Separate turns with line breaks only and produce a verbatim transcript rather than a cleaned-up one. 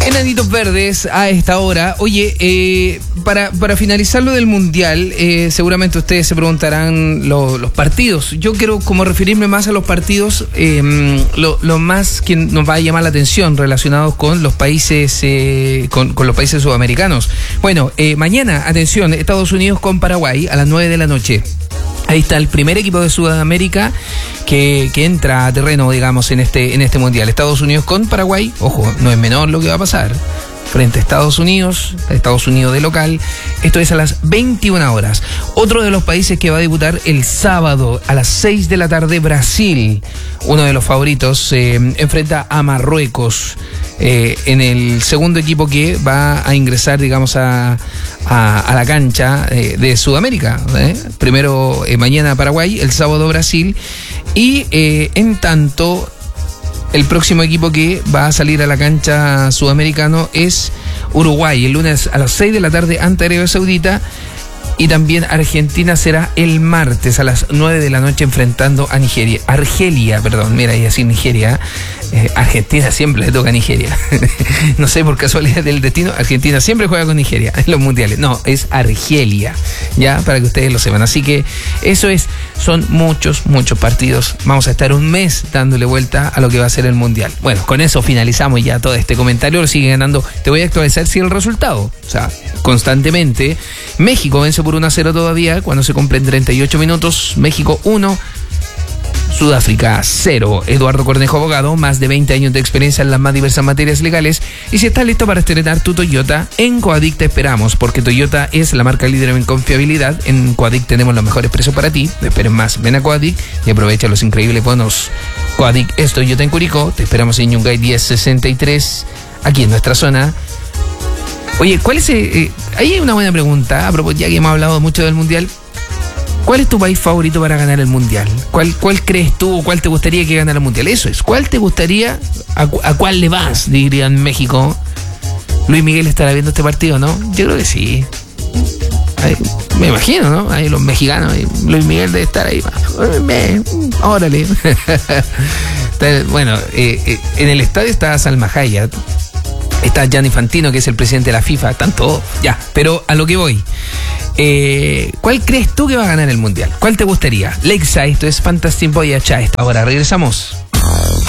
Enanitos Verdes a esta hora. Oye, eh, para, para finalizar lo del Mundial, eh, seguramente ustedes se preguntarán lo, los partidos. Yo quiero como referirme más a los partidos, eh, lo, lo más que nos va a llamar la atención relacionados con los países, eh, con, con los países sudamericanos. Bueno, eh, mañana, atención, Estados Unidos con Paraguay a las nueve de la noche. Ahí está el primer equipo de Sudamérica que, que entra a terreno, digamos, en este, en este Mundial. Estados Unidos con Paraguay. Ojo, no es menor lo que va a pasar. Frente a Estados Unidos, Estados Unidos de local. Esto es a las veintiuna horas. Otro de los países que va a debutar el sábado a las seis de la tarde, Brasil. Uno de los favoritos eh, enfrenta a Marruecos. Eh, en el segundo equipo que va a ingresar, digamos, a, a, a la cancha eh, de Sudamérica. ¿eh? Primero eh, mañana Paraguay, el sábado Brasil. Y eh, en tanto, el próximo equipo que va a salir a la cancha sudamericano es Uruguay, el lunes a las seis de la tarde ante Arabia Saudita. Y también Argentina será el martes a las nueve de la noche enfrentando a Nigeria. Argelia, perdón, mira, y así Nigeria. Eh, Argentina siempre le toca a Nigeria. No sé, por casualidad del destino, Argentina siempre juega con Nigeria en los mundiales. No, es Argelia, ya, para que ustedes lo sepan. Así que eso es, son muchos, muchos partidos. Vamos a estar un mes dándole vuelta a lo que va a ser el mundial. Bueno, con eso finalizamos ya todo este comentario. Lo sigue ganando. Te voy a actualizar si el resultado. O sea, constantemente. México vence por uno a cero todavía cuando se cumplen treinta y ocho minutos. México uno, Sudáfrica cero. Eduardo Cornejo, abogado, más de veinte años de experiencia en las más diversas materias legales. Y si estás listo para estrenar tu Toyota, en Coadic te esperamos, porque Toyota es la marca líder en confiabilidad. En Coadic tenemos los mejores precios para ti. No esperes más, ven a Coadic y aprovecha los increíbles bonos. Coadic es Toyota en Curicó. Te esperamos en Yungay diez sesenta y tres, aquí en nuestra zona. Oye, ¿cuál es? Eh, ahí hay una buena pregunta, a propósito, ya que hemos hablado mucho del Mundial. ¿Cuál es tu país favorito para ganar el Mundial? ¿Cuál, cuál crees tú o cuál te gustaría que ganara el Mundial? Eso es, ¿cuál te gustaría? ¿A, a cuál le vas? Dirían en México. Luis Miguel estará viendo este partido, ¿no? Yo creo que sí. Ahí, me imagino, ¿no? Ahí los mexicanos, ahí, Luis Miguel debe estar ahí. Órale. Bueno, eh, eh, en el estadio está Salma Hayek. Está Gianni Infantino, que es el presidente de la FIFA. Tanto, ya, pero a lo que voy. Eh, ¿Cuál crees tú que va a ganar el Mundial? ¿Cuál te gustaría? Lexa, esto es Fantastic Voyage. Ahora regresamos.